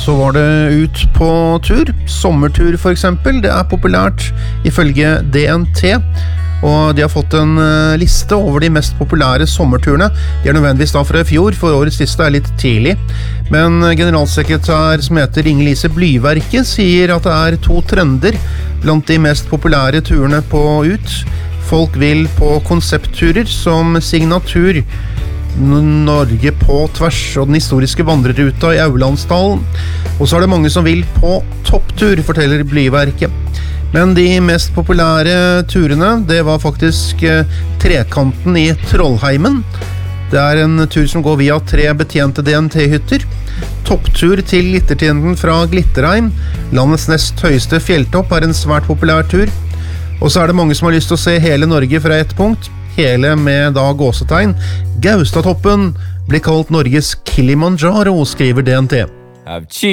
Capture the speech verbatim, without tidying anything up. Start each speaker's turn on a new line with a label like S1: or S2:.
S1: så var det ut på tur. Sommertur for eksempel, det er populært ifølge D N T. Og de har fått en liste over de mest populære sommerturene. De er nødvendigvis da fra i fjor, for årets liste er litt tidlig. Men generalsekretær som heter Inge-Lise Blyverke sier at det er to trender blant de mest populære turene på ut. Folk vil på konseptturer som signatur Norge på tvers og den historiske vandreruta i Aulandsdalen. Og så er det mange som vil på topptur, forteller Blyverke. Men de mest populære turene, det var faktisk eh, Trekanten i Trollheimen. Det er en tur som går via tre betjente D N T-hytter. Topptur til Glittertinden fra Glitterheim. Landets nest høyeste fjelltopp er en svært populær tur. Og så er det mange som har lyst til å se hele Norge fra ett punkt. Hele med da gåsetegn. Gaustatoppen blir kalt Norges Kilimanjaro, skriver D N T.